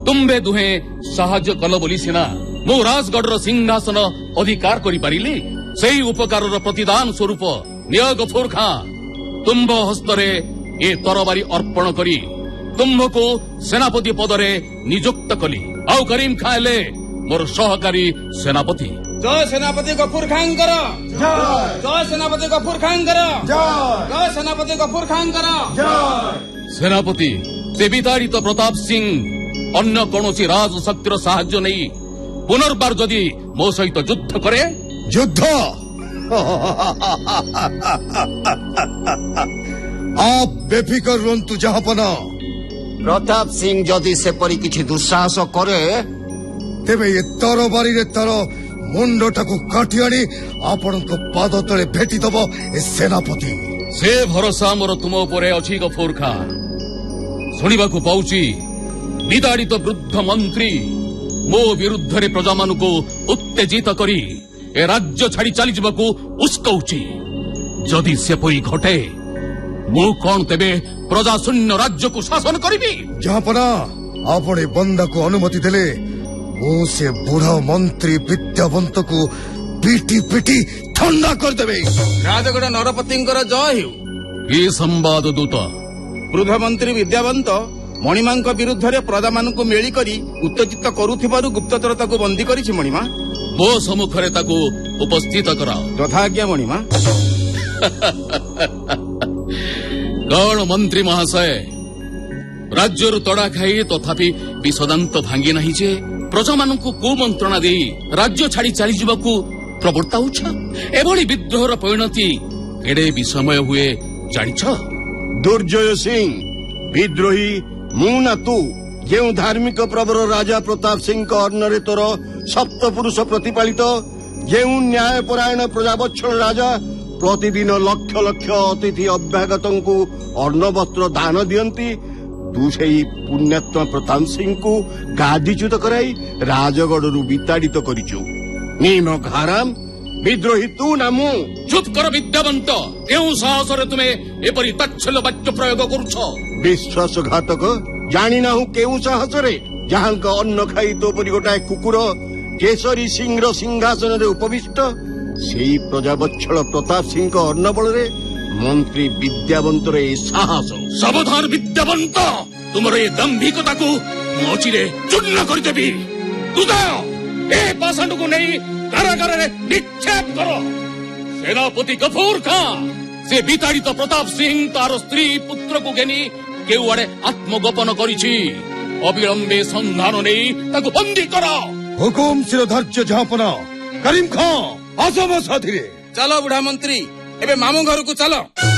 तुम्बे दुहे साहाय्य कल बोली सिना मो राजगढ़ सिंहासन अधिकार करि पारिली सेई उपकारर प्रतिदान स्वरूप निय गफूर खां तुम्ब हस्तरे ए तरबारी अर्पण करी तुम्बको सेनापति पदरे नियुक्त कली आउ करीम खां हेले मोर सहकारी सेनापति। जय सेनापति गफूर खां कर जय सेनापति गफूर खां कर जय सेनापति गफूर खां कर सेनापति से विताड़ित प्रताप सिंह अन्य कौनसी राजशक्तिर साहाय्य नहीं पुनर्बार जदि मो सहित युद्ध करे युद्ध आप बेफिकर रुहतु जहाँपना प्रताप सिंह जदि सेपरी किछि दुस्साहस करे तेबे ये तरबारी रे तार मुंडटाकू काटी आनी आपणक पाद तले भेटी दब ए सेनापति। से भरोसा मोर तुम उपरे अछि गफूर खां सुनिबाकू पाउची विताड़ित वृद्ध मंत्री मो विरुद्ध रे प्रजा मानकू उत्तेजित करी ए राज्य छाड़ी चली जावाकू उस्कौची जदि सेपरी घटे मु कौन तेबे प्रजा शून्य राज्य को शासन करिबी। जहाँपना आपणे बंदा को अनुमति देले मु से बुढ़ा मंत्री विद्यावंत को पीटी पीटी ठंडा कर देबे। राजगढ़ नरपतिंकर जय हेउ। ये संवाद दूत वृद्ध मंत्री विद्यावंत मणिमांक विरुद्ध रे प्रजा मानकू मेली करी उत्तेजित करुथिबारु गुप्तचर ताकू बंदी करिछि मणिमा मो सम्मुखरे ताकू उपस्थित कराओ। तथाज्ञा मणिमा। कौन मंत्री महाशय राज्यर तड़ा खाई तथापि विषदांत भांगी नहीं जे प्रजा मानकू कुमंत्रणा दे राज्य छाड़ी चली जावाकू प्रवर्ताउछ एभली विद्रोहर परिणति एडे विषमय हुए जानिछ। दुर्जय सिंह विद्रोही मुना तू जो धार्मिक प्रवर राजा प्रताप सिंह अर्णरे तोर सप्तपुरुष प्रतिपालित जो न्यायपरायण प्रजावत्सल राजा प्रतिदिन लक्ष लक्ष अतिथि अभ्यागत अर्ण वस्त्र दान दियंती तू से पुण्यात्मा प्रताप सिंह को गादीच्युत कराई राजगढ़ विताड़ित करिचु नीम घाराम विद्रोही तू ना मु। चुप कर विद्यावंत केउ साहस रे तुमे एपरि तच्छल्य वाक्य प्रयोग करूछ। विश्वासघातक जानी ना हूँ केउ साहस रे जहाँ का अन्न खाई तो परी गोटाए कुकुर केसरी सिंह सिंहासन रे उपविष्ट सेई प्रजावत्सल प्रताप सिंह अर्ण बल रे मंत्री विद्यावंत रे साहस। सावधान विद्यावंत तुमर ये दंभिकता को मोचिरे चूर्ण कर देबी। दुदाओ ए पाषंड को नहीं कारागार रे निक्षेप करो। सेनापति गफूर खां से विताड़ित प्रताप सिंह तार स्त्री पुत्र को घेनी केउ आड़े आत्मगोपन करिछि अविलंबे संधान नहीं ताको बंदी करो। हुकुम शिरोधार्य जहाँपना करीम खां आसो मो साथी रे। चलो बुढ़ा मंत्री एबे मामू घर को चलो।